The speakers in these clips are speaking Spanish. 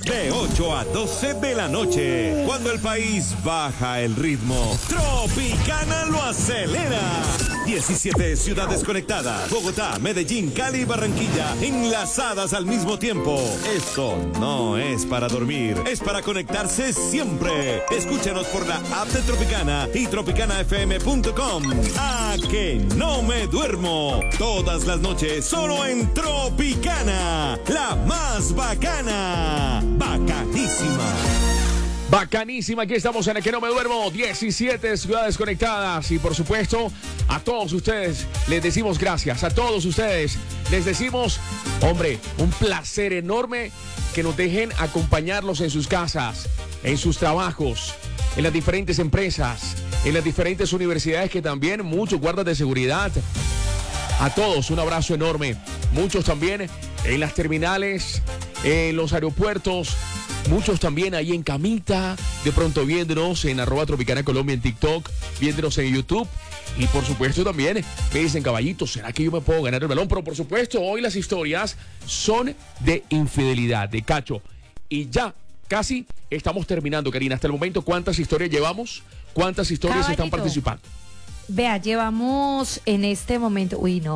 de 8 a 12 de la noche. Cuando el país baja el ritmo, Tropicana lo acelera. 17 ciudades conectadas: Bogotá, Medellín, Cali y Barranquilla, enlazadas al mismo tiempo. Esto no es para dormir, es para conectarse siempre. Escúchanos por la app de Tropicana y tropicanafm.com. ¡A que no me duermo! Todas las noches solo en Tropicana, la más bacana. Bacanísima. Bacanísima, aquí estamos en el que no me duermo, 17 ciudades conectadas y por supuesto a todos ustedes les decimos gracias, a todos ustedes les decimos, hombre, un placer enorme que nos dejen acompañarlos en sus casas, en sus trabajos, en las diferentes empresas, en las diferentes universidades que también muchos guardas de seguridad. A todos un abrazo enorme, muchos también en las terminales, en los aeropuertos. Muchos también ahí en camita, de pronto viéndonos en @Tropicana Colombia en TikTok, viéndonos en YouTube. Y por supuesto también me dicen, caballito, ¿será que yo me puedo ganar el balón? Pero por supuesto hoy las historias son de infidelidad, de cacho. Y ya casi estamos terminando, Karina. Hasta el momento, ¿cuántas historias llevamos? ¿Cuántas historias Caballito, están participando? Vea, llevamos en este momento,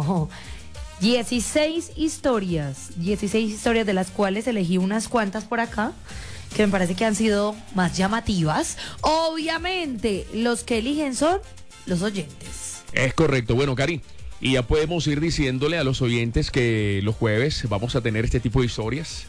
16 historias, de las cuales elegí unas cuantas por acá, que me parece que han sido más llamativas. Obviamente, los que eligen son los oyentes. Es correcto. Bueno, Cari, y ya podemos ir diciéndole a los oyentes que los jueves vamos a tener este tipo de historias.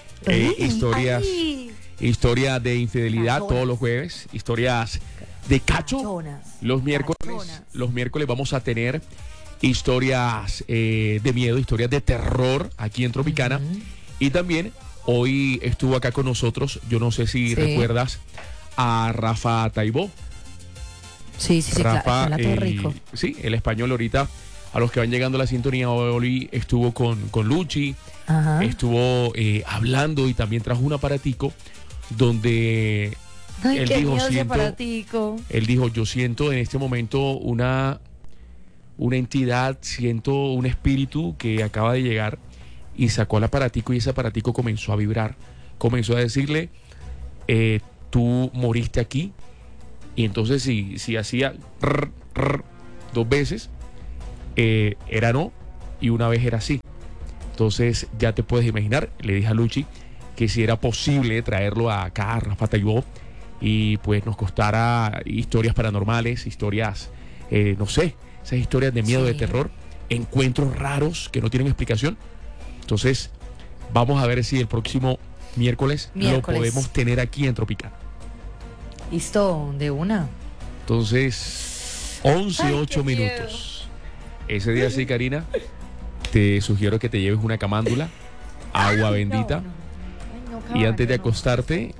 Historias de infidelidad todos los jueves, historias de cacho. Los miércoles vamos a tener historias de miedo, historias de terror aquí en Tropicana. Y también hoy estuvo acá con nosotros, yo no sé si recuerdas, a Rafa Taibó. Sí, Rafa, claro, rico. Sí, el español ahorita, a los que van llegando a la sintonía, hoy estuvo con Luchi, estuvo hablando y también trajo un aparatico donde él dijo, yo siento en este momento una entidad, siento un espíritu que acaba de llegar, y sacó el aparatico y ese aparatico comenzó a vibrar, comenzó a decirle, tú moriste aquí. Y entonces si hacía 2 veces, era no, y una vez era sí. Entonces ya te puedes imaginar, le dije a Luchi que si era posible traerlo acá a Rafa Taibó y pues nos costara historias paranormales, historias, no sé, esas historias de miedo, de terror, encuentros raros que no tienen explicación. Entonces vamos a ver si el próximo miércoles lo podemos tener aquí en Tropicana. Listo, de una. Entonces, 11:08 minutos. Ese día sí, Karina, te sugiero que te lleves una camándula, agua bendita, y antes de acostarte,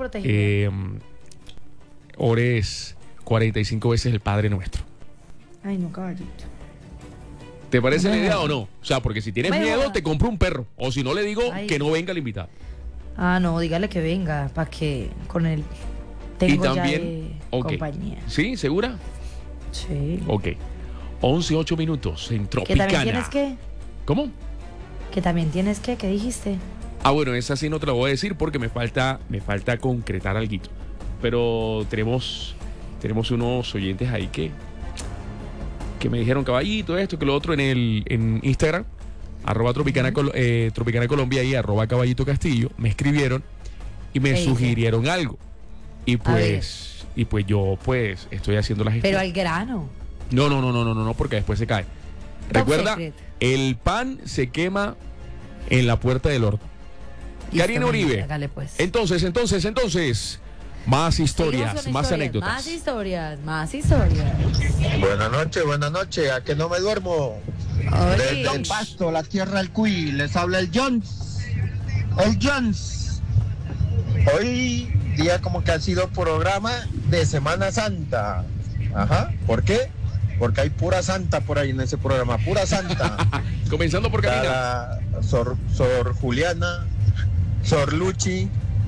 ores 45 veces el Padre Nuestro. Ay, no, caballito. ¿Te parece la idea o no? O sea, porque si tienes miedo, te compro un perro. O si no, le digo que no venga el invitado. Ah, no, dígale que venga, para que con él tengo y también, ya de compañía. ¿Sí? ¿Segura? Sí. Ok. 11:08 minutos en Tropicana. ¿Que también tienes que? ¿Cómo? ¿Que también tienes que? ¿Qué dijiste? Ah, bueno, esa sí no te la voy a decir porque me falta concretar algo. Pero tenemos unos oyentes ahí que me dijeron, caballito, esto, que lo otro, en Instagram, @Tropicana Colombia y @Caballito Castillo, me escribieron y me sugirieron algo. Y pues yo pues estoy haciendo la gestión. Pero al grano. No, porque después se cae. Recuerda, el pan se quema en la puerta del horno. Karina Uribe. Hágale pues. Entonces, más historias, más anécdotas. Más historias. Buenas noches, a que no me duermo. Desde Don Pasto, la tierra del Cuy, les habla el Jones. Hoy día como que ha sido programa de Semana Santa. Ajá, ¿por qué? Porque hay pura santa por ahí en ese programa, pura santa. Comenzando por Karina. Sor Juliana, Sor Luchi,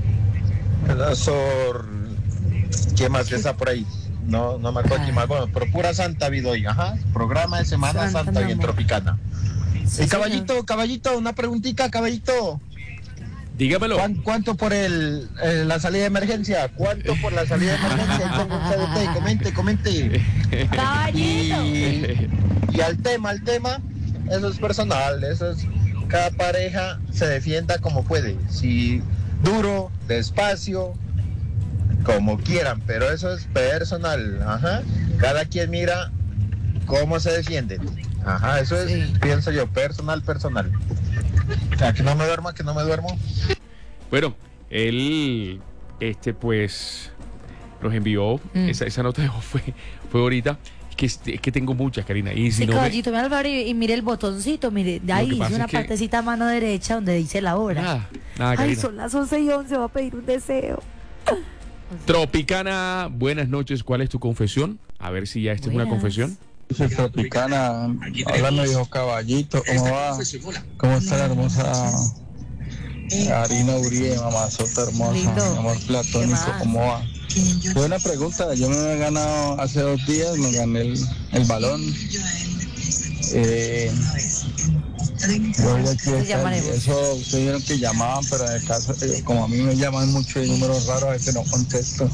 ¿qué más está por ahí? No me acuerdo quién más. Bueno, pero pura santa ha habido hoy, programa de Semana Santa hoy en Tropicana. Sí, caballito, una preguntita, caballito. Dígamelo. ¿Cuánto por la salida de emergencia? ¿Cuánto por la salida de emergencia? Ahí tengo un CDT, comente. Caballito. Y al tema, eso es personal, cada pareja se defienda como puede, si duro, despacio, como quieran, pero eso es personal, cada quien mira cómo se defiende, eso es, pienso yo, personal. O sea, que no me duermo. Bueno, él, pues, nos envió esa nota de voz, fue ahorita. Es que tengo muchas, Karina. Y si no caballito, me al favor y mire el botoncito, mire, de ahí dice una partecita a mano derecha donde dice la hora. Nada, Karina. Ay, son las 11:11, va a pedir un deseo. Tropicana, buenas noches. ¿Cuál es tu confesión? A ver si ya esta es una confesión. Soy Tropicana, hablando dijo Caballito, ¿cómo va? ¿Cómo está la hermosa Karina Uribe, mamazota hermosa, mi amor platónico, ¿cómo va? Buena pregunta, yo me he ganado hace 2 días, me gané el balón. Yo voy aquí eso, ustedes dijeron que llamaban, pero en el caso, como a mí me llaman mucho de números raros, a veces no contesto.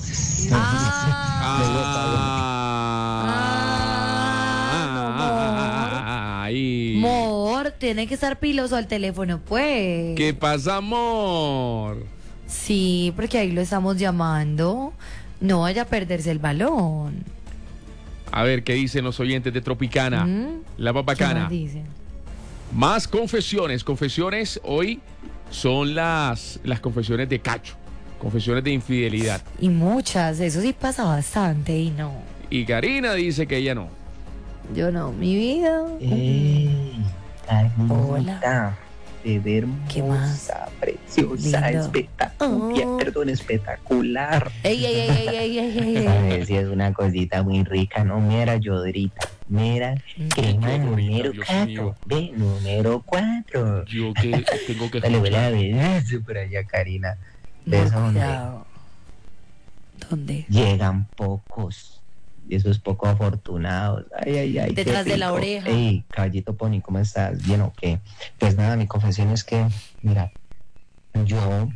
Amor, tiene que estar piloso al teléfono, pues. ¿Qué pasa, amor? Sí, porque ahí lo estamos llamando. No vaya a perderse el balón. A ver, ¿qué dicen los oyentes de Tropicana? La papacana. ¿Qué más dicen? Más confesiones. Confesiones hoy son las confesiones de cacho. Confesiones de infidelidad. Y muchas, eso sí pasa bastante y no. Y Karina dice que ella no. Yo no, mi vida. Hola. Bebé hermosa, preciosa, espectacular. Ey. A ver si es una cosita muy rica, no mera yodrita. Mira, crema número 4. Ve, número 4. Yo que tengo que dale, vuela a ver por allá, Karina. ¿Ves dónde? Llegan pocos. Y esos poco afortunados. Ay. Detrás de la oreja. Ey, caballito Pony, ¿cómo estás? ¿Bien o qué? Pues nada, mi confesión es que, mira, yo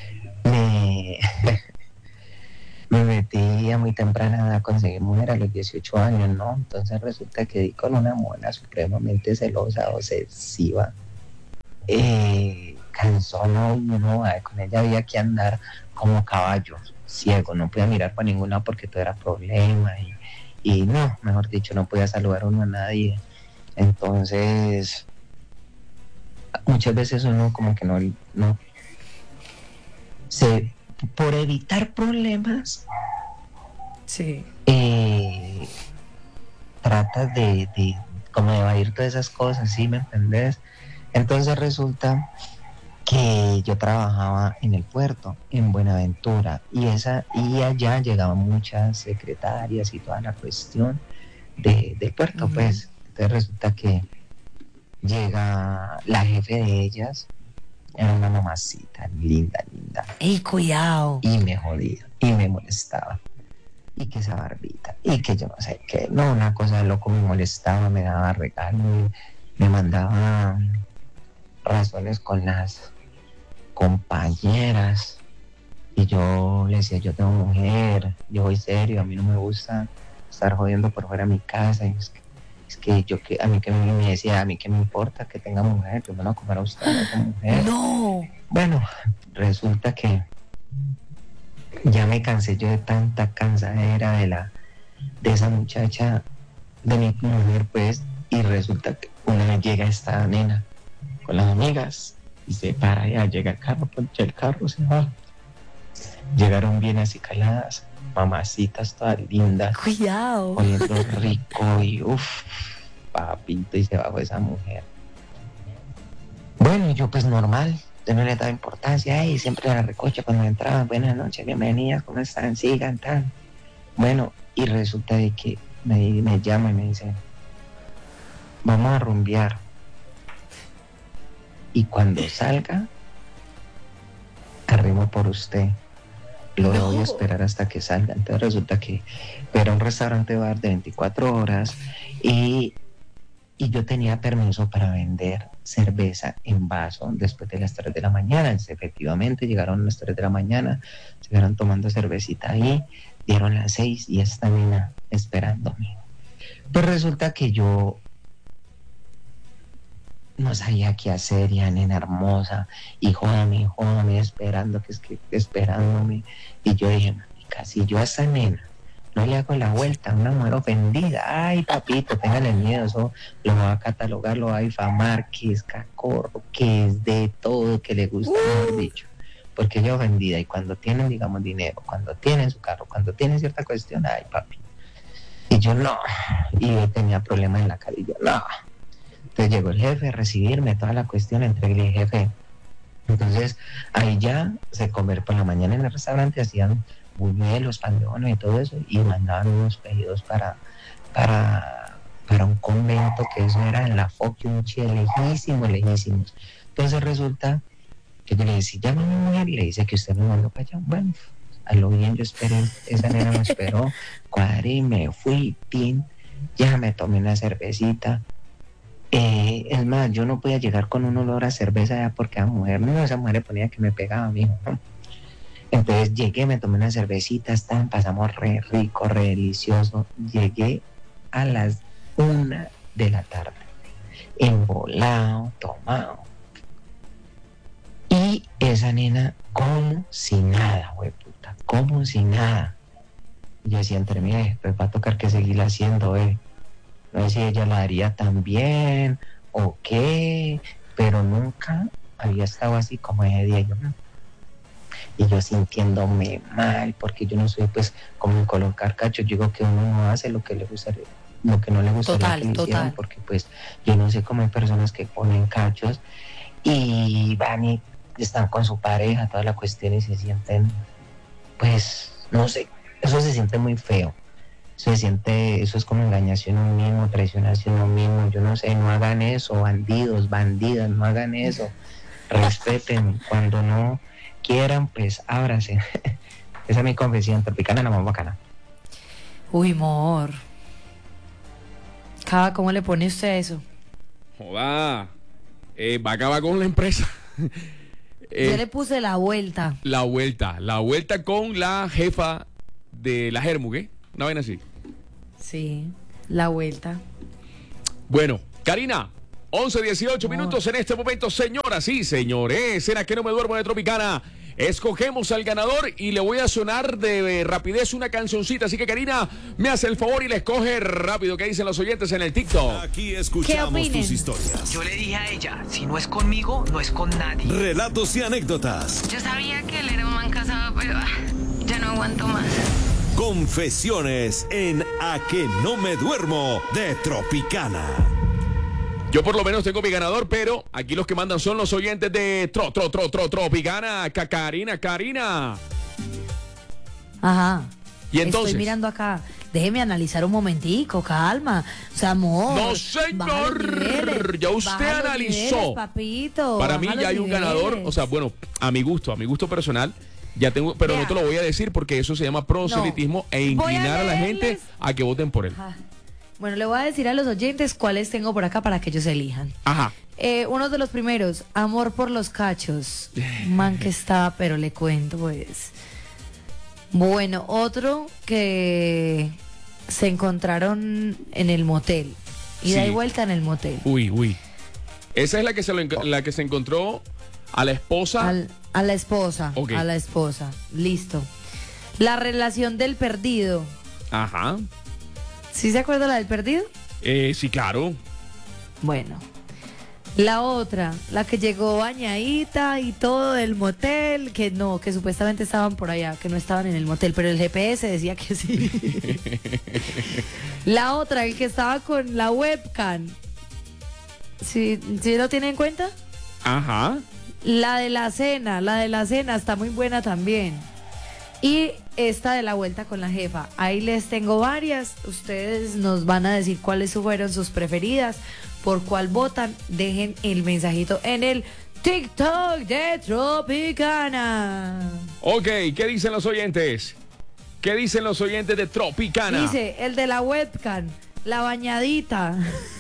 me metí a muy temprana edad a conseguir mujer a los 18 años, ¿no? Entonces resulta que di con una mona supremamente celosa, obsesiva, cansona, uno, con ella había que andar como caballo, ciego, no podía mirar para ningún lado porque todo era problema y no, mejor dicho, no podía saludar uno a nadie. Entonces, muchas veces uno como que no por evitar problemas, sí, tratas de como de evadir todas esas cosas, ¿sí me entendés? Entonces resulta que yo trabajaba en el puerto, en Buenaventura, y allá llegaban muchas secretarias y toda la cuestión del puerto, pues. Entonces resulta que llega la jefe de ellas, era una mamacita linda. ¡Ey, cuidado! Y me jodía, y me molestaba. Y que esa barbita, y que yo no sé qué. No, una cosa de loco, me molestaba, me daba regalos, me mandaba razones con las compañeras. Y yo le decía, yo tengo mujer, yo voy serio, a mí no me gusta estar jodiendo por fuera de mi casa. Y es que yo, a mí que me decía, a mí que me importa que tenga mujer, yo me voy a comer a usted con mujer. No. Bueno, resulta que ya me cansé yo de tanta cansadera de esa muchacha, de mi mujer, pues, y resulta que una vez llega esta nena con las amigas y se para, ya llega el carro, poncha el carro, se va. Llegaron bien así caladas, mamacitas todas lindas, cuidado, oliendo rico y papito, y se bajó esa mujer. Bueno, y yo pues normal, yo no le daba importancia, y siempre la recocha cuando entraban, buenas noches, bienvenidas, ¿cómo están? Sigan, tal. Bueno, y resulta de que me llama y me dice, vamos a rumbear. Y cuando salga, arrimo por usted. Lo voy a esperar hasta que salga. Entonces resulta que era un restaurante bar de 24 horas y y yo tenía permiso para vender cerveza en vaso después de las 3 de la mañana. Efectivamente, llegaron las 3 de la mañana, se quedaron tomando cervecita ahí, dieron las 6 y esta nena esperándome. Pues resulta que yo no sabía qué hacer, ya nena hermosa, y jódame, esperando, esperándome. Y yo dije, marica, si yo a esta nena no le hago la vuelta, una mujer ofendida, ay papito, téngale miedo, eso lo va a catalogar, lo va a difamar, que es cacorro, que es de todo, que le gusta, mejor dicho, porque ella es ofendida, y cuando tienen, digamos, dinero, cuando tienen su carro, cuando tienen cierta cuestión, ay papi, y yo no, y yo tenía problemas en la cara, y yo no. Entonces llegó el jefe a recibirme, toda la cuestión, entregué al jefe. Entonces ahí ya se comer por la mañana en el restaurante, hacían buñuelos, pan de bono y todo eso, y mandaban unos pedidos para un convento, que eso era en la Foquiunchi, lejísimos. Entonces resulta que yo le decía, llama a mi mujer, y le dice que usted me mandó para allá. Bueno, a lo bien yo esperé, esa nena me esperó, cuadré, me fui, pin, ya me tomé una cervecita. Es más, yo no podía llegar con un olor a cerveza ya porque esa mujer le ponía que me pegaba a mí, ¿no? Entonces llegué, me tomé una cervecita, pasamos re rico, re delicioso. Llegué a las 1 de la tarde, embolado, tomado. Y esa nena como si nada, hueputa, como si nada. Yo decía entre mí, pues va a tocar que seguir haciendo, No sé si ella la haría tan bien o qué, pero nunca había estado así como ese día. Y yo sintiéndome mal, porque yo no soy pues como en colocar cachos. Yo digo que uno no hace lo que le gusta, lo que no le gustaría que le hicieran, porque pues yo no sé cómo hay personas que ponen cachos y van y están con su pareja, toda la cuestión, y se sienten, pues, no sé, eso se siente muy feo. Eso es como engañarse a uno mismo, traicionarse a uno mismo. Yo no sé, no hagan eso, bandidas, no hagan eso. Respeten, cuando no quieran, pues ábranse. Esa es mi confesión, Tropicana, la más bacana. Uy, amor. Cava, ¿cómo le pone usted eso? Joda, va a acabar con la empresa. Yo le puse la vuelta. La vuelta con la jefa de la Germugue, una vaina así. Sí, la vuelta. Bueno, Karina, 11:18 minutos en este momento, señoras y señores. ¿Será que no me duermo de Tropicana? Escogemos al ganador y le voy a sonar de rapidez una cancioncita. Así que, Karina, me hace el favor y la escoge rápido. ¿Qué dicen los oyentes en el TikTok? Aquí escuchamos tus historias. Yo le dije a ella, si no es conmigo, no es con nadie. Relatos y anécdotas. Yo sabía que él era un man casado, pero ya no aguanto más. Confesiones en A que no me duermo de Tropicana. Yo por lo menos tengo mi ganador, pero aquí los que mandan son los oyentes de Tropicana. Karina. Ajá. Y entonces, estoy mirando acá. Déjeme analizar un momentico, calma. O sea, amor. No, señor. Ya usted analizó. Niveles, papito. Para mí ya hay un ganador. O sea, bueno, a mi gusto personal. Ya tengo, pero no te lo voy a decir porque eso se llama proselitismo e inclinar a la gente a que voten por él. Ajá. Bueno, le voy a decir a los oyentes cuáles tengo por acá para que ellos elijan. Ajá. Uno de los primeros, Amor por los cachos. Man que está, pero le cuento pues. Bueno, otro que se encontraron en el motel. Ida y vuelta en el motel. Uy. Esa es la que se encontró a la esposa. A la esposa. Okay. A la esposa. Listo. La relación del perdido. Ajá. ¿Sí se acuerda la del perdido? Sí, claro. Bueno. La otra, la que llegó bañadita y todo del motel, que no, que supuestamente estaban por allá, que no estaban en el motel, pero el GPS decía que sí. La otra, el que estaba con la webcam. ¿Sí lo tiene en cuenta? Ajá. La de la cena está muy buena también. Y esta de la vuelta con la jefa. Ahí les tengo varias. Ustedes nos van a decir cuáles fueron sus preferidas, por cuál votan. Dejen el mensajito en el TikTok de Tropicana. Ok, ¿qué dicen los oyentes? ¿Qué dicen los oyentes de Tropicana? Dice, el de la webcam. La bañadita.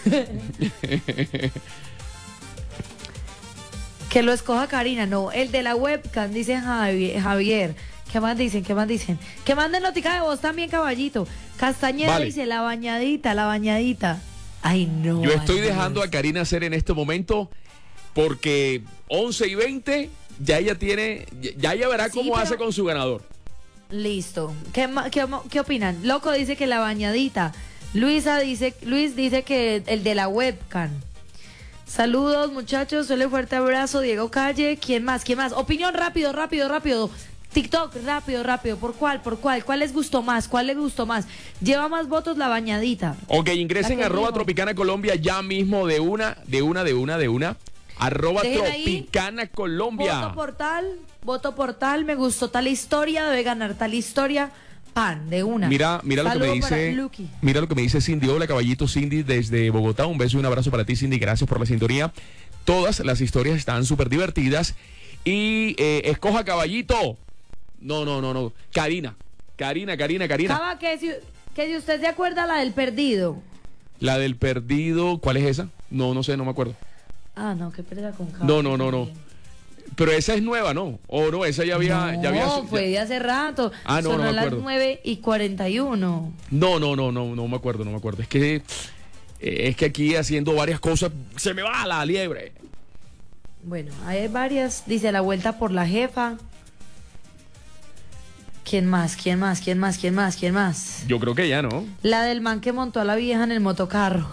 Que lo escoja Karina, no, el de la webcam, dice Javier. ¿Qué más dicen? ¿Qué más dicen? Que manden notica de voz también, caballito. Castañeda Vale. dice, la bañadita, la bañadita. Ay, no. Yo estoy ay, dejando Dios. a Karina hacer en este momento porque 11:20 ya ella tiene, ya ella verá Sí, cómo pero- hace con su ganador. Listo. ¿Qué opinan? Loco dice que la bañadita. Luis dice que el de la webcam. Saludos, muchachos. Un fuerte abrazo. Diego Calle. ¿Quién más? ¿Quién más? Opinión rápido. TikTok, rápido. ¿Por cuál? ¿Cuál les gustó más? ¿Cuál les gustó más? Lleva más votos la bañadita. Ok, ingresen La que @, dijo. Tropicana Colombia ya mismo de una. Dejen ahí. Tropicana Colombia. Voto portal. Me gustó tal historia. Debe ganar tal historia. Pan, de una. Mira lo que me Saludo para dice. Lucky. Mira lo que me dice Cindy. Hola, caballito Cindy desde Bogotá. Un beso y un abrazo para ti, Cindy. Gracias por la sintonía. Todas las historias están súper divertidas. Y escoja caballito. No. Karina. Cava, que si usted se acuerda la del perdido. La del perdido. ¿Cuál es esa? No sé, no me acuerdo. Ah, no, qué pereza con Cava. No. Pero esa es nueva, ¿no? O no, esa ya había. No, fue de hace rato. Ah, no, Sonó no me a las acuerdo. 9:41. No me acuerdo. Es que aquí haciendo varias cosas se me va la liebre. Bueno, hay varias. Dice la vuelta por la jefa. ¿Quién más? Yo creo que ya, ¿no? La del man que montó a la vieja en el motocarro.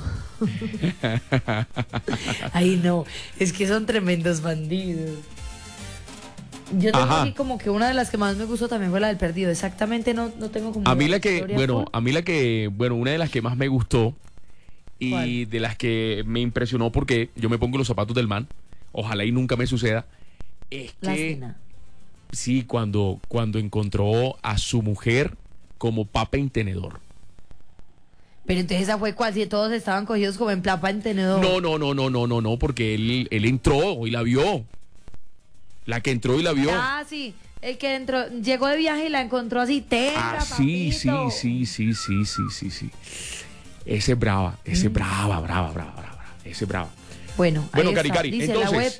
Ay, no, es que son tremendos bandidos. Yo tengo Ajá. aquí como que una de las que más me gustó también fue la del perdido. Exactamente no tengo como A mí una la que, historia una de las que más me gustó y ¿Cuál? de las que me impresionó porque yo me pongo los zapatos del man, ojalá y nunca me suceda, es La que cena. sí, cuando encontró a su mujer como papa en tenedor. Pero entonces esa fue cual si todos estaban cogidos como en plapa en tenedor. No, porque él entró y la vio. La que entró y la vio. Ah, sí. El que entró, llegó de viaje y la encontró así, tenga, Ah, sí. papito. Ese es brava. Ese es brava. Ese es brava. Bueno, Bueno, ahí está. Cari, Dice entonces. la web,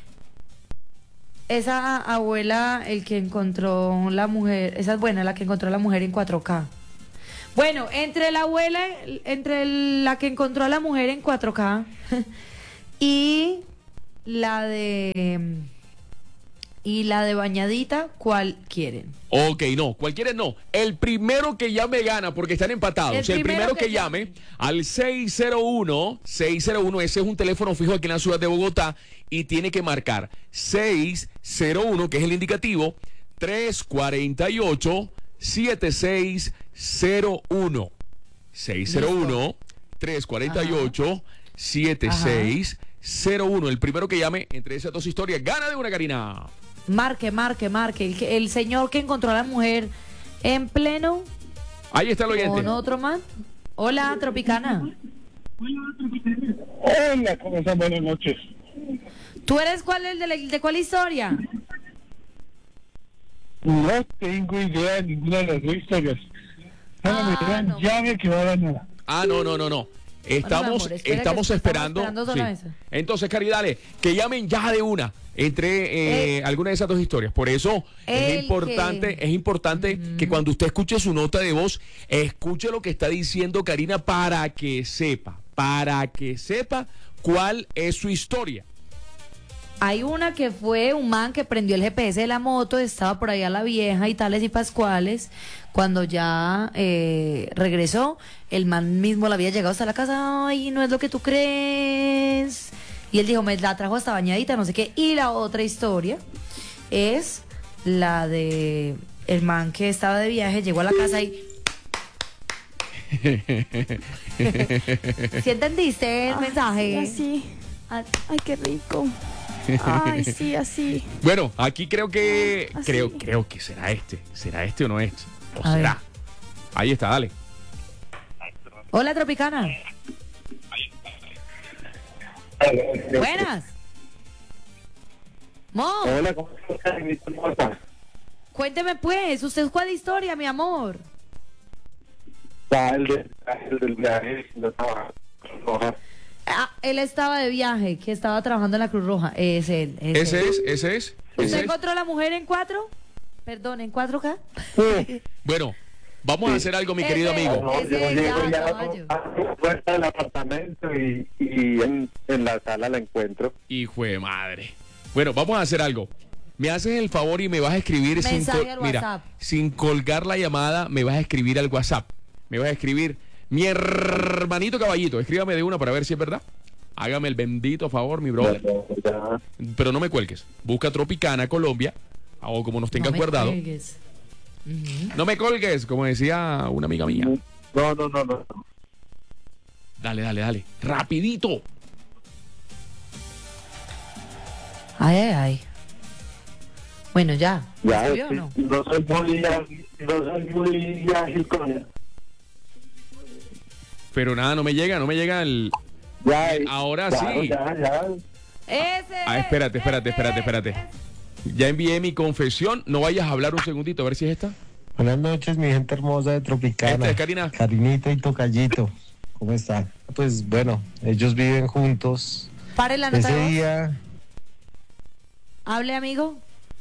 esa abuela, el que encontró la mujer, esa es buena, la que encontró la mujer en 4K. Bueno, entre la abuela, la que encontró a la mujer en 4K y la de bañadita, ¿cuál quieren? Ok, no, cualquiera no. El primero que llame gana porque están empatados. El primero que llame al 601, ese es un teléfono fijo aquí en la ciudad de Bogotá y tiene que marcar 601, que es el indicativo, 348-7601. 601-348-7601. El primero que llame entre esas dos historias gana de una, Karina. Marque. El señor que encontró a la mujer en pleno. Ahí está el oyente. ¿Con otro man? Hola, Tropicana. Hola, ¿cómo están? Buenas noches. ¿Tú eres cuál de cuál historia? No tengo idea de ninguna de las dos historias. Solo me digan no. llave que va a ganar. Ah, no. Estamos, amor, espera estamos que esperando. estamos esperando Sí. solo esa. Entonces, Cari, dale, que llamen ya de una entre alguna de esas dos historias. Por eso es importante que cuando usted escuche su nota de voz, escuche lo que está diciendo Karina para que sepa cuál es su historia. Hay una que fue un man que prendió el GPS de la moto, estaba por allá la vieja y tales y pascuales. Cuando ya regresó, el man mismo la había llegado hasta la casa. Ay, no es lo que tú crees. Y él dijo, me la trajo hasta bañadita, no sé qué. Y la otra historia es la de el man que estaba de viaje, llegó a la casa y... ¿Sí entendiste el mensaje? Así. Ay, qué rico. Ay, sí, así. Bueno, aquí creo que Así. creo que será este o no este. O A será. ver. Ahí está, dale. Hola, Tropicana. Buenas. Mo, Hola, ¿cómo estás? cuénteme pues, ¿usted cuál historia, mi amor? el del viaje, no estaba roja. Él estaba de viaje, que estaba trabajando en la Cruz Roja. Es él. Ese es. ¿Usted encontró a la mujer en 4? Perdón, ¿en 4K? Bueno, vamos a hacer algo, mi querido amigo. No, yo llego ya a la puerta del apartamento y en la sala la encuentro. Hijo de madre. Bueno, vamos a hacer algo. Me haces el favor y me vas a escribir sin colgar la llamada, me vas a escribir al WhatsApp. Me vas a escribir, mi hermanito Caballito, escríbame de una para ver si es verdad. Hágame el bendito favor, mi brother. Pero no me cuelgues. Busca Tropicana Colombia, o como nos tengas guardado. No me colgues, como decía una amiga mía. No. Dale. Rapidito. Ay. Bueno, ya. Ya, Sí, no soy muy ágil con él. Pero nada, no me llega el... Ya, ahora claro, sí. Ya. Espérate. Ya envié mi confesión. No vayas a hablar un segundito, a ver si es esta. Buenas noches, mi gente hermosa de Tropicana. Esta es Karina. Karinita y Tocallito. ¿Cómo están? Pues bueno, ellos viven juntos. Pare la nota Ese de voz. día... Hable, amigo.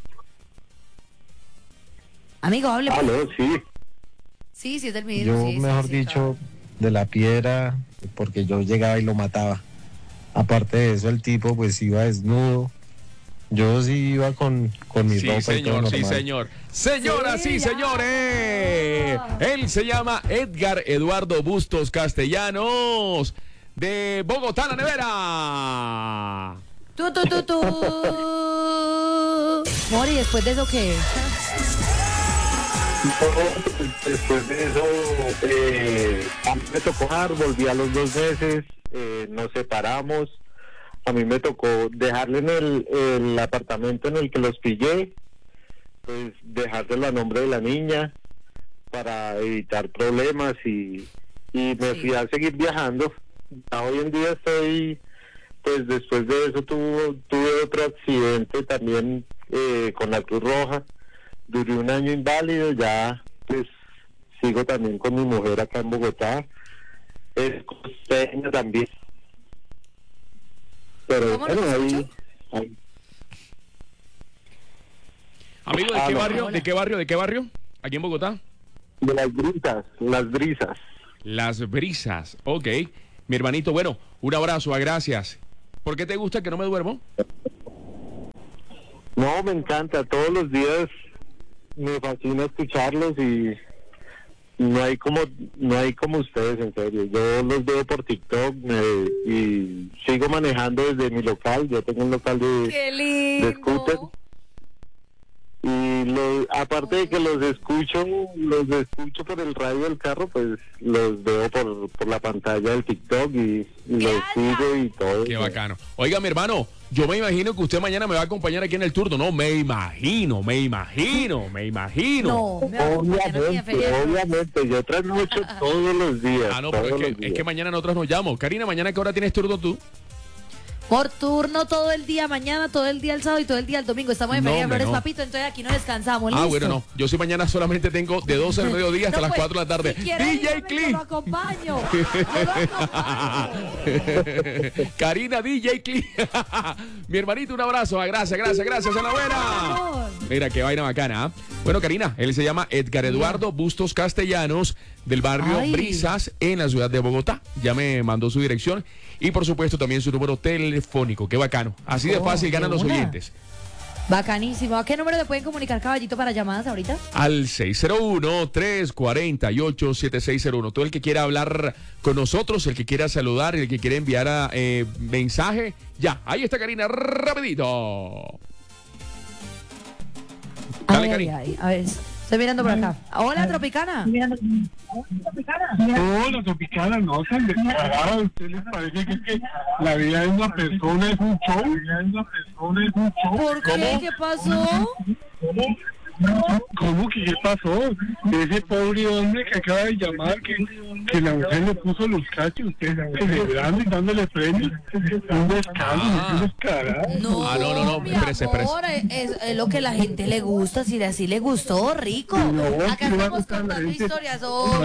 Amigo, hable. Aló, sí. Sí, es del mismo. Yo, sí, mejor dicho, de la piedra, porque yo llegaba y lo mataba. Aparte de eso, el tipo pues iba desnudo. Yo sí iba con mi ropa y todo normal. Sí, señor. Señoras y señores, él se llama Edgar Eduardo Bustos Castellanos, de Bogotá, la nevera. Tú. Mori, ¿después de eso qué? Después de eso, a mí me tocó dejar, volví a los 2 meses, nos separamos. A mí me tocó dejarle en el apartamento en el que los pillé, pues dejárselo a nombre de la niña para evitar problemas y me fui a seguir viajando. Ya hoy en día estoy, pues después de eso tuve otro accidente también con la Cruz Roja. Duré 1 año inválido, ya pues sigo también con mi mujer acá en Bogotá. Es costeña también. Pero bueno, ahí. Amigo, ¿de qué barrio? Aquí en Bogotá. De Las Brisas. Las Brisas, ok. Mi hermanito, bueno, un abrazo, gracias. ¿Por qué te gusta que no me duermo? No, me encanta, todos los días me fascina escucharlos y no hay como ustedes, en serio. Yo los veo por TikTok y sigo manejando desde mi local. Yo tengo un local de scooter. Y aparte de que los escucho por el radio del carro, pues los veo por la pantalla del TikTok y los sigo y todo. Qué bacano. Oiga, mi hermano, yo me imagino que usted mañana me va a acompañar aquí en el turno. No, me imagino. No, Obviamente, yo trasnocho todos los días. Ah, no, pero es que mañana nosotros nos llamamos. Karina, ¿mañana qué hora tienes turno tú? Por turno todo el día, mañana, todo el día el sábado y todo el día el domingo. Estamos en Feria de Flores, papito, entonces aquí no descansamos. ¿Listo? Bueno, no. Yo sí mañana solamente tengo de 12 del mediodía hasta las 4 de la tarde. Si quiere, DJ Clee. Lo acompaño. Karina, DJ Clee. Mi hermanito, un abrazo. Gracias, enhorabuena. Mira, qué vaina bacana. Bueno, Karina, él se llama Edgar Eduardo Bustos Castellanos, del barrio Brisas, en la ciudad de Bogotá. Ya me mandó su dirección y, por supuesto, también su número telefónico. Qué bacano. Así de fácil ganan los oyentes. Bacanísimo. ¿A qué número le pueden comunicar, Caballito, para llamadas ahorita? Al 601-348-7601. Todo el que quiera hablar con nosotros, el que quiera saludar, el que quiera enviar mensaje, ya. Ahí está Karina, rapidito. Dale, Karina. A ver, estoy mirando por acá. Hola, Tropicana. Hola, Tropicana, no sean descarados. ¿A ustedes les parece que la vida de una persona es un show? ¿Por qué? ¿Qué pasó? ¿Cómo que qué pasó? Ese pobre hombre que acaba de llamar, que la mujer le puso los cachos, usted celebrando y dándole premios. Un descaro, un descarado. No, mi amor, es lo que la gente le gusta, si así le gustó, rico. Acá estamos contando historias,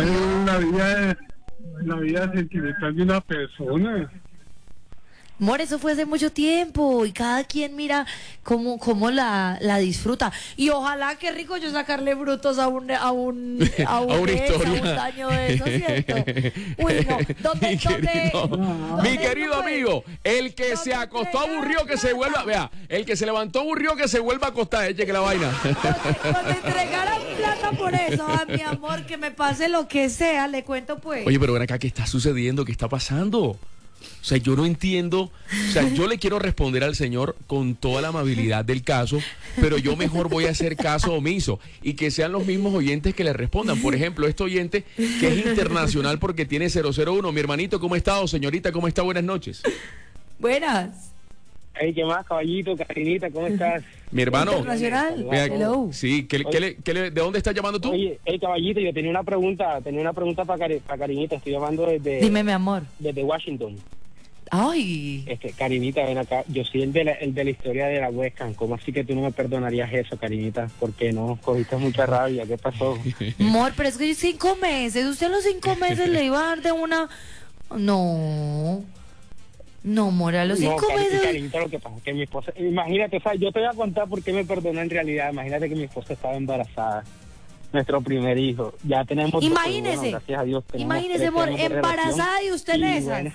la vida sentimental de una persona. Amor, eso fue hace mucho tiempo y cada quien mira cómo la disfruta. Y ojalá, qué rico yo sacarle brutos a un historia. A un daño de eso, ¿cierto? Uy, no. Mi querido amigo, el que se acostó aburrido que se vuelva, vea, el que se levantó aburrido que se vuelva a acostar, que la vaina. Cuando entregaran plata por eso, a mi amor, que me pase lo que sea, le cuento pues. Oye, pero ven acá, ¿qué está sucediendo? ¿Qué está pasando? O sea, yo no entiendo, o sea, yo le quiero responder al señor con toda la amabilidad del caso, pero yo mejor voy a hacer caso omiso y que sean los mismos oyentes que le respondan. Por ejemplo, este oyente que es internacional porque tiene 001. Mi hermanito, ¿cómo está? O señorita, ¿cómo está? Buenas noches. Buenas. Hey, ¿qué más, caballito? Carinita, ¿cómo estás? Mi hermano. Internacional. Hello. Sí, ¿de dónde estás llamando tú? Oye, hey, caballito, yo tenía una pregunta para Carinita. Estoy llamando desde... Dime, mi amor. Desde Washington. Ay. Carinita, ven acá. Yo soy el de la historia de la webcam. ¿Cómo así que tú no me perdonarías eso, Carinita? ¿Por qué no? Cogiste mucha rabia. ¿Qué pasó? Amor, pero es que 5 meses. Usted a los 5 meses le iba a dar de una... No, amor, a los 5 meses... Carinita, lo que pasa es que mi esposa... Imagínate, o sea, yo te voy a contar por qué me perdonó en realidad. Imagínate que mi esposa estaba embarazada. Nuestro primer hijo. Ya tenemos... Imagínese. Bueno, gracias a Dios. Imagínese, amor, embarazada y usted en esas. Bueno.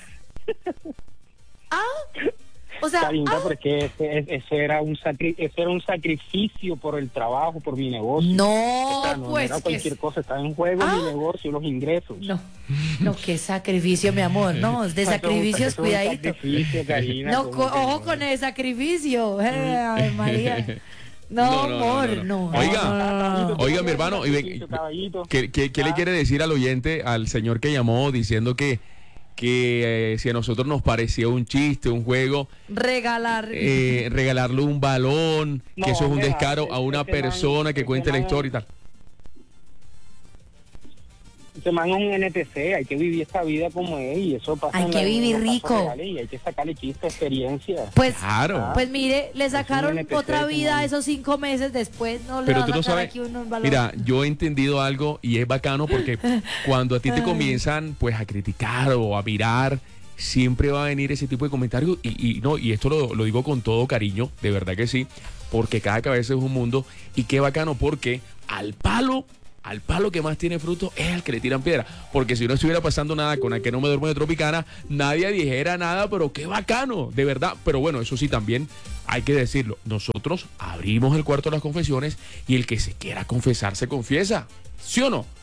O sea, Carinita, porque eso era un sacrificio por el trabajo, por mi negocio. No era cualquier cosa, estaba en juego mi negocio, los ingresos. No, qué sacrificio, mi amor, no, de sacrificios, cuidadito. Sacrificio, Karina, no, ojo con el sacrificio, Ave María. No, amor, no. Oiga, mi hermano, ¿qué le quiere decir al oyente, al señor que llamó diciendo que si a nosotros nos parecía un chiste, un juego, regalarle un balón, que eso es un descaro a una persona que cuente la historia y tal? Se man un NTC, hay que vivir esta vida como es y eso pasa. Hay que vivir rico. Y hay que sacarle chiste, experiencia. Pues, claro. Pues mire, le sacaron otra vida a esos 5 meses después. No le van a sacar aquí un balón. Mira, yo he entendido algo y es bacano porque cuando a ti te comienzan pues a criticar o a mirar, siempre va a venir ese tipo de comentarios y esto lo digo con todo cariño, de verdad que sí, porque cada cabeza es un mundo y qué bacano porque al palo que más tiene fruto es al que le tiran piedra. Porque si no estuviera pasando nada con el que no me duermo de Tropicana, nadie dijera nada, pero qué bacano, de verdad. Pero bueno, eso sí también hay que decirlo. Nosotros abrimos el cuarto de las confesiones y el que se quiera confesar se confiesa. ¿Sí o no?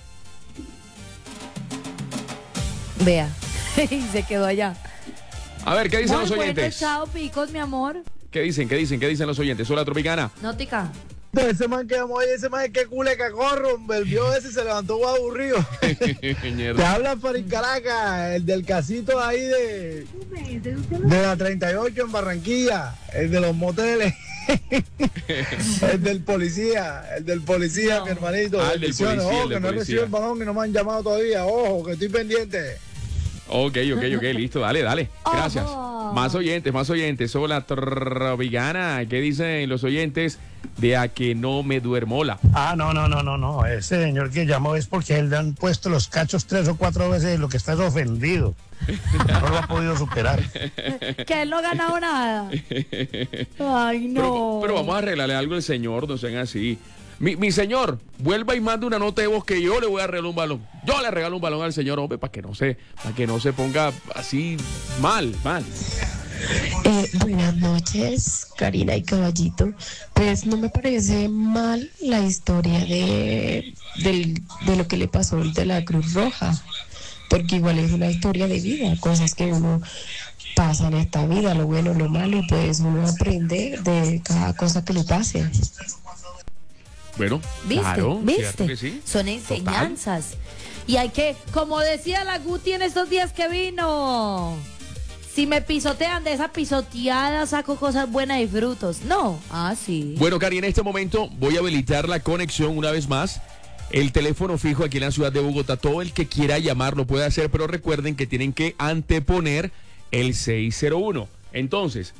Vea, y se quedó allá. A ver, ¿qué dicen los oyentes? Chao, picos, mi amor. ¿Qué dicen los oyentes? Hola, Tropicana. Nótica. Ese man que llamó ahí, ese man es que cule cacorro, el vio ese se levantó aburrido. Te habla Farid Caracas, el del casito ahí de la 38 en Barranquilla, el de los moteles. el del policía, mi hermanito. El del policía, ojo, que no recibo el balón y no me han llamado todavía, ojo, que estoy pendiente. Ok, listo, dale. Gracias. Más oyentes. Hola, Tropicana. ¿Qué dicen los oyentes de A que no me duermola? No. Ese señor que llamó es porque él le han puesto los cachos 3 o 4 veces y lo que está es ofendido. No lo ha podido superar. Que él no ha ganado nada. Ay, no. Pero vamos a arreglarle algo al señor, no sean así. Mi señor, vuelva y mande una nota de voz que yo le voy a regalar un balón. Yo le regalo un balón al señor, hombre, para que no se ponga así mal. Buenas noches, Karina y Caballito. Pues no me parece mal la historia de lo que le pasó de la Cruz Roja, porque igual es una historia de vida, cosas que uno pasa en esta vida, lo bueno, lo malo, y pues uno aprende de cada cosa que le pase. Bueno, ¿viste? Claro, ¿Viste? Que sí. Son enseñanzas. Total. Y hay que, como decía la Guti en estos días que vino, Si me pisotean de esa pisoteada, saco cosas buenas y frutos. No. Ah, sí. Bueno, Cari, en este momento voy a habilitar la conexión una vez más. El teléfono fijo aquí en la ciudad de Bogotá. Todo el que quiera llamar lo puede hacer, pero recuerden que tienen que anteponer el 601. Entonces,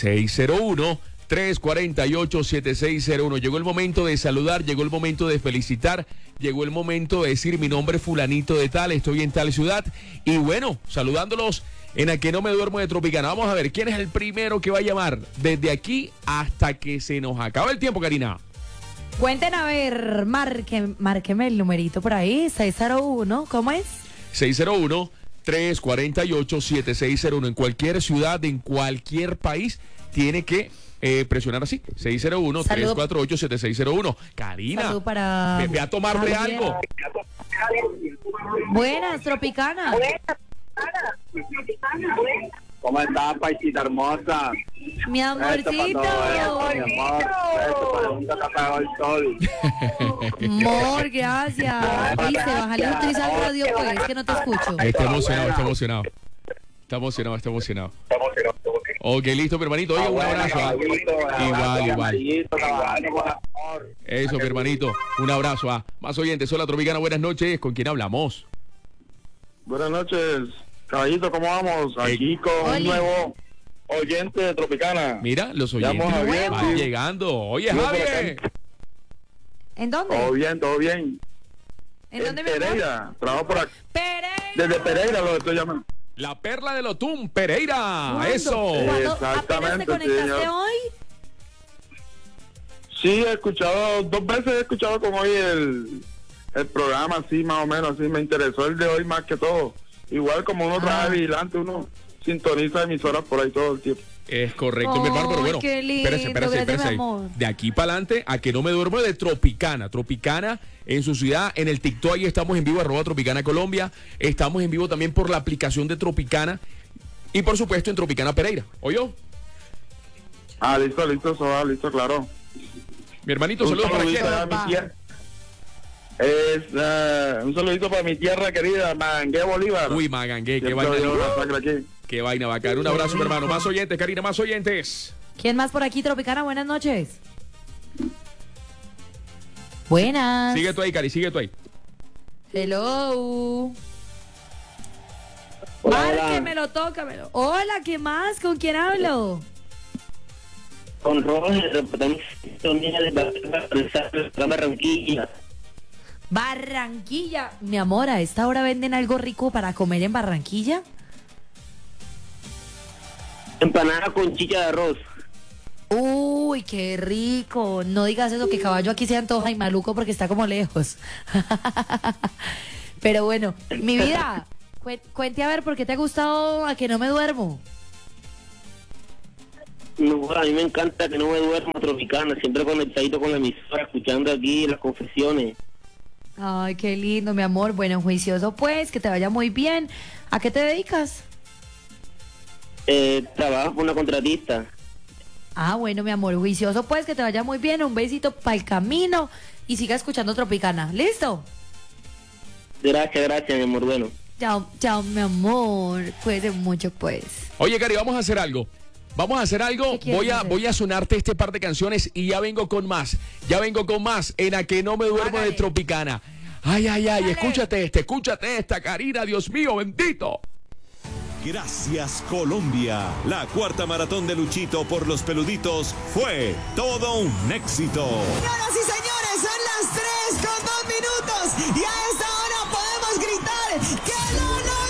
601-348-7601. Llegó el momento de saludar, llegó el momento de felicitar, llegó el momento de decir mi nombre es fulanito de tal, estoy en tal ciudad. Y bueno, saludándolos en A Que No Me Duermo de Tropicana. Vamos a ver quién es el primero que va a llamar desde aquí hasta que se nos acabe el tiempo, Karina. Cuenten a ver, márqueme el numerito por ahí, 601, ¿cómo es? 601-348-7601. En cualquier ciudad, en cualquier país, tiene que presionar así, 601-348-7601. Karina, salud para... ve a tomarle algo. Buenas, Tropicana. ¿Cómo estás, paisita hermosa? Mi amorcito. Amor, gracias. Dice, bájale un tris al radio, pues, que no te escucho. Está emocionado. Ok, listo, mi hermanito. Oye, un abrazo. Igual. Eso, mi hermanito. Un abrazo. Más oyentes, hola, Tropicana, buenas noches. ¿Con quién hablamos? Buenas noches, caballito, ¿cómo vamos? Aquí con un nuevo oyente de Tropicana. Mira, los oyentes van llegando. Oye, Javier. ¿En dónde? Todo bien. ¿En dónde, Pereira, trabajo por aquí. Pereira. Desde Pereira lo estoy llamando. La perla de Lotún, Pereira. ¿Cuándo? Eso. ¿Apenas te conectaste hoy? Sí, he escuchado, 2 veces he escuchado con hoy el programa, así más o menos, así me interesó el de hoy más que todo. Igual como uno trabaja vigilante, uno sintoniza emisoras por ahí todo el tiempo. Es correcto, mi hermano, pero bueno, espérese. De aquí para adelante, A Que No Me Duermo de Tropicana. Tropicana en su ciudad, en el TikTok, ahí estamos en vivo, @Tropicana Colombia. Estamos en vivo también por la aplicación de Tropicana y por supuesto en Tropicana Pereira. ¿Oyó? Listo, claro. Mi hermanito, saludos para quién. Un saludito para mi tierra querida, Magangué, Bolívar. Uy, Magangué, qué vaina. Qué vaina bacana. Un abrazo, mi hermano. Más oyentes, Karina, más oyentes. ¿Quién más por aquí, Tropicana? Buenas noches. Buenas. Sigue tú ahí, Cari, sigue tú ahí. Hello. Márquemelo, tócamelo. Hola, ¿qué más? ¿Con quién hablo? Con Roger, de Barranquilla. Barranquilla. Mi amor, ¿a esta hora venden algo rico para comer en Barranquilla? Empanada con chicha de arroz. Uy, qué rico. No digas eso, que Caballo aquí se antoja y Maluco porque está como lejos. Pero bueno, mi vida, cuente a ver por qué te ha gustado A Que No Me Duermo. No, a mí me encanta Que No Me Duermo, Tropicana, siempre conectadito con la emisora, escuchando aquí las confesiones. Ay, qué lindo, mi amor. Bueno, juicioso pues, que te vaya muy bien. ¿A qué te dedicas? Trabajo con una contratista. Ah, bueno, mi amor, juicioso pues, que te vaya muy bien. Un besito para el camino y siga escuchando Tropicana. ¿Listo? Gracias, mi amor, bueno. Chao, mi amor. Cuídate mucho, pues. Oye, Cari, vamos a hacer algo. Voy a sonarte este par de canciones y ya vengo con más. En A Que No Me Duermo de Tropicana. Ay, escúchate esta, Karina, Dios mío, bendito. Gracias, Colombia. La 4ª maratón de Luchito por los peluditos fue todo un éxito. Señoras y señores, son las 3:02 minutos y a esta hora podemos gritar ¡que lo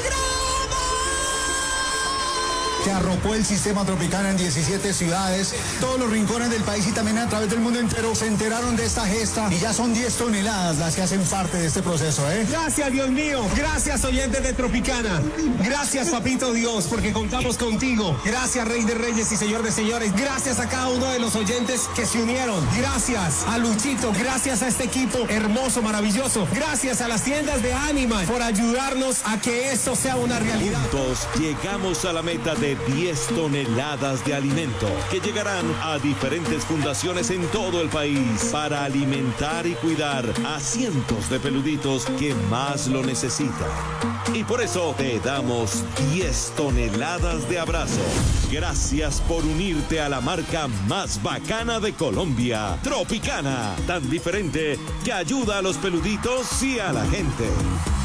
logramos! Se arropó el sistema Tropicana en 17 ciudades, todos los rincones del país y también a través del mundo entero se enteraron de esta gesta y ya son 10 toneladas las que hacen parte de este proceso, ¿eh? Gracias, Dios mío. Gracias, oyentes de Tropicana. Gracias, papito Dios, porque contamos contigo. Gracias, Rey de Reyes y Señor de Señores. Gracias a cada uno de los oyentes que se unieron. Gracias a Luchito. Gracias a este equipo hermoso, maravilloso. Gracias a las tiendas de Animal por ayudarnos a que esto sea una realidad. Juntos llegamos a la meta de 10 toneladas de alimento que llegarán a diferentes fundaciones en todo el país para alimentar y cuidar a cientos de peluditos que más lo necesitan. Y por eso te damos 10 toneladas de abrazos. Gracias por unirte a la marca más bacana de Colombia, Tropicana. Tan diferente que ayuda a los peluditos y a la gente.